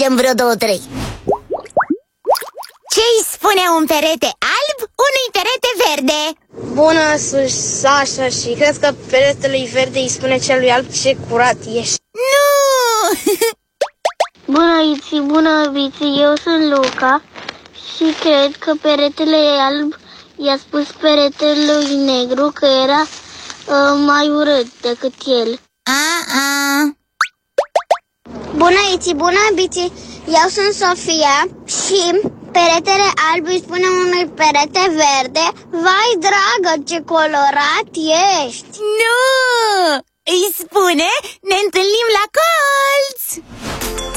alegem vreo două, trei. Ce-i spune un perete alb unui perete verde? Bună, sus, Sasha, și cred că peretele verde îi spune celui alb ce curat ești. Nu! Bună, Iți, bună, Biți, eu sunt Luca și cred că peretele alb i-a spus peretelui negru că era mai urât decât el. Bună, Iți, bună, Biți, eu sunt Sofia și peretele alb îi spune unui perete verde: vai, dragă, ce colorat ești! Nu! Îi spune: ne întâlnim la colț!